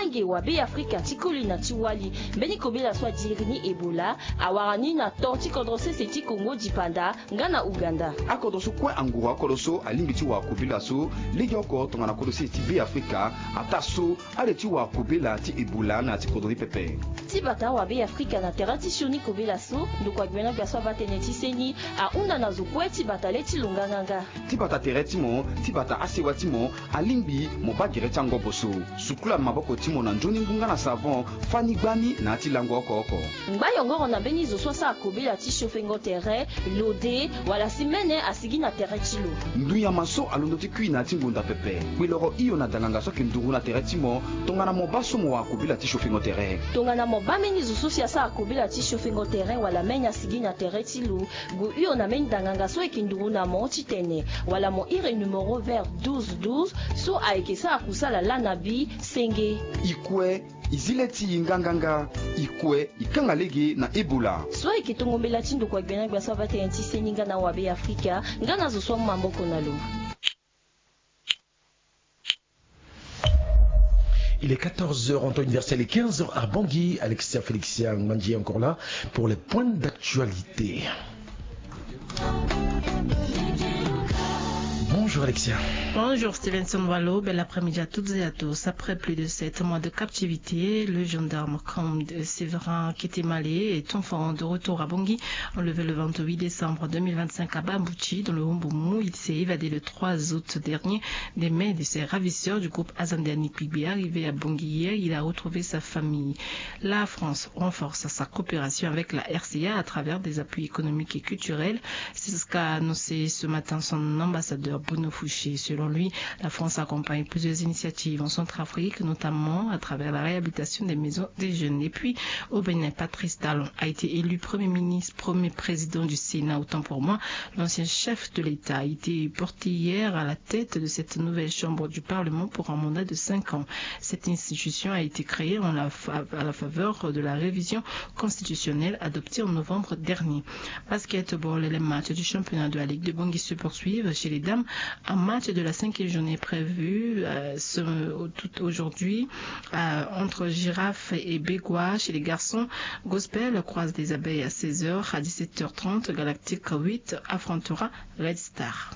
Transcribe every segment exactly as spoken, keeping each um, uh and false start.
Bange wa Be Africa tikoli na tiwali mbeni kobela swa dirini Ebola awarani na torti kodrose seti Congo dipanda ngana Uganda akodoso kwa angura kodoso alimbiti wa kobela so ligyoko tongana kodoso ti Be Africa ataso aleti wa kobela ti Ebola na ti kodri pepe tibata wa Be Africa na terati shoni kobela so ndukwa gwena bya swa bateneti seni a unda na zukwe tibata leti lunganganga tibata tereti mo tibata asewa timo alimbi mo bagire tango boso sukula maboko timo na njoni ngunga na savon fani gbani na ti lango oko ngba yongoro na beni zo so sa kobela ti chauffengo terrain lode wala simene asigi na terrain tilo nduya maso alondo ti kui na ti ngunda pepe kwiloro iyo na dalanga so kindungu na terrain timo tongana mo baso mo wa kobela ti chauffengo terrain tongana mo bameni zo so sa kobela ti chauffengo terrain wala menya asigi na terrain tilo gu iyo na meni danganga so kindungu na mo ti tene wala mo ire numéro vert douze douze so aikesa akusala lanabi senge ikwe izileti nganganga ikwe ikangalege na Ebola so ikitongombela tindo kwa gbena gba so vate antiseni ngana wa Be Africa ngana zo so mamboko na lo. Il est quatorze heures en temps universel et quinze heures à Bangui. Alexia Félixia Ngandji est encore là pour les points d'actualité. Bonjour Alexia. Bonjour Stevenson Wallo, bel après-midi à toutes et à tous. Après plus de sept mois de captivité, le gendarme Comte Séverin Ketemale est enfin de retour à Bangui, enlevé le vingt-huit décembre deux mille vingt-cinq à Bambouchi, dans le Humboumou. Il s'est évadé le trois août dernier des mains de ses ravisseurs du groupe Azandiani Pigbe. Arrivé à Bangui hier, il a retrouvé sa famille. La France renforce sa coopération avec la R C A à travers des appuis économiques et culturels. C'est ce qu'a annoncé ce matin son ambassadeur Bruno Fouché. Selon lui, la France accompagne plusieurs initiatives en Centrafrique, notamment à travers la réhabilitation des maisons des jeunes. Et puis, au Bénin, Patrice Talon a été élu Premier ministre, premier président du Sénat. Autant pour moi, l'ancien chef de l'État a été porté hier à la tête de cette nouvelle chambre du Parlement pour un mandat de cinq ans. Cette institution a été créée en la à la faveur de la révision constitutionnelle adoptée en novembre dernier. Basketball, les matchs du championnat de la Ligue de Bangui se poursuivent chez les dames. Un match de la cinquième journée prévu euh, ce, tout aujourd'hui euh, entre Girafe et Bégua. Chez les garçons, Gospel croise des abeilles à seize heures. À dix-sept heures trente, Galactique huit affrontera Red Star.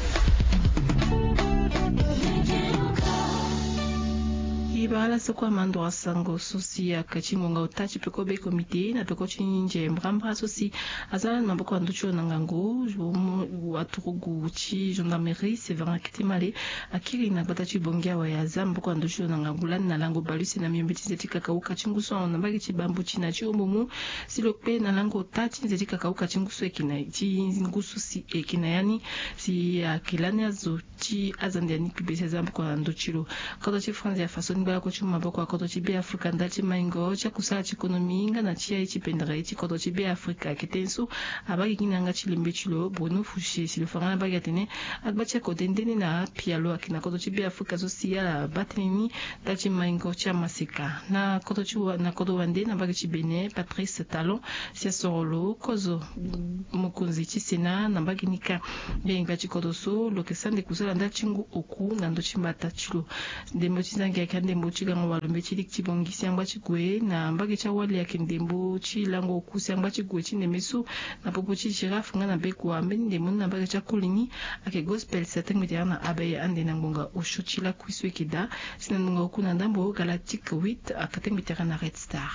Ibala sokwa mandwa sango sosi ya kachingonga utachi peko be komite na peko chinje mbrambra sosi azala maboko anducho nangango waturugu uchi gendarmerie Séverin Ketemale akiri na batachi bongia wa ya zamboko anducho nangangula na lango balisi na miembeti zeti kakau kachinguso na bagi chibambu china chiomumu silope na lango tachi zeti kakau kachinguso ekina chi ngusu si ekina yani si akilani azuchi azandiani kibese zamboko anduchilo kato chi France ya façon bala ko chuma boko akoto chi Be Africa ndati maingo cha kusala chikonomi nga na chia ichi pendere chi koto chi Be Africa ketensu abagi kinanga chilimbe chilo Bruno Fouché si le fanga bagi atene agbacha ko dendene na pialo akina koto chi Be Africa so siya batenini ndati maingo cha masika na koto chi na koto wande na bagi chi Benin Patrice Talon sia sorolo kozo mukunzi chi sena na bagi nika benga chi koto so lokesande kusala ndati ngu oku na ndo chimbata chilo ndembo chizangi akande chilango walombe chili chibongi siangwa chigwe na mbage cha wali ya kendembo chilango oku siangwa chigwe chinemesu na popo chi Girafe nga na beku ambeni ndembo na mbage cha kulingi ake gospel seteng mediana abaye ande na ngonga osho chila kuiswe kida sina ngonga oku na ndambo Galactique huit akateng mediana Red Star.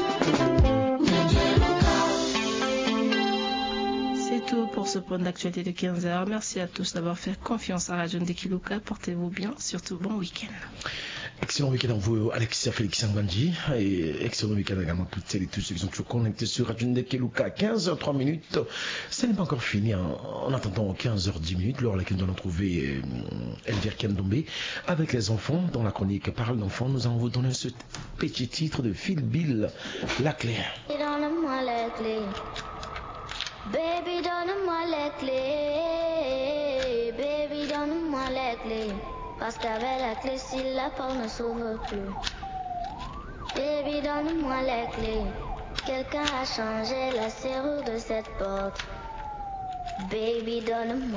C'est tout pour ce point d'actualité de quinze heures. Merci à tous d'avoir fait confiance à Radio Ndekiluka. Portez-vous bien, surtout bon week-end. Excellent week-end à vous, Alexia Félix Ngandji, et excellent week-end également à toutes celles et tous ceux qui sont toujours connectés sur Radio Ndekiluka. quinze heures trois minutes, ce n'est pas encore fini. Hein. En attendant quinze heures dix minutes, l'heure à laquelle nous allons trouver euh, Elvire Kendombe avec les enfants. Dans la chronique Parole d'enfants, nous allons vous donner ce petit titre de Phil Bill, La Clé. Donne-moi la clé. Baby, donne-moi la clé. Baby, donne-moi la clé. Parce qu'avec la clé, si la porte ne s'ouvre plus. Baby, donne-moi la clé. Quelqu'un a changé la serrure de cette porte. Baby, donne-moi.